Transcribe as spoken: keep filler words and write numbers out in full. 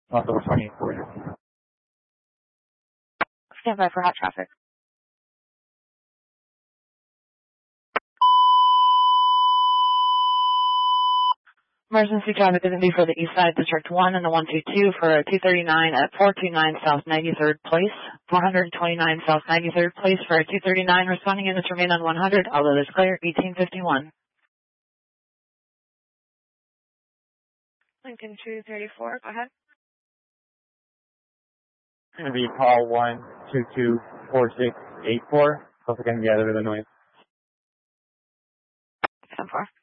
Also twenty-four. Stand by for hot traffic. Emergency traffic is going to be for the East Side District one and the one two two for two thirty-nine at four twenty-nine South ninety-third Place, four twenty-nine South ninety-third Place for two thirty-nine. Responding units remain on one hundred, although it's clear, eighteen fifty-one. Lincoln two thirty-four, go ahead. It's going to be call one two two four six eight four. Hope I can gather the noise. ten four.